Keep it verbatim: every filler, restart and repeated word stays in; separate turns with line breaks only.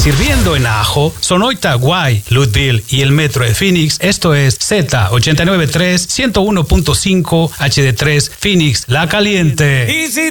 sirviendo en Ajo, Sonoita, Guay, Louisville y el metro de Phoenix. Esto es Z ochenta y nueve punto tres, ciento uno punto cinco H D tres, Phoenix, La Caliente.
Y si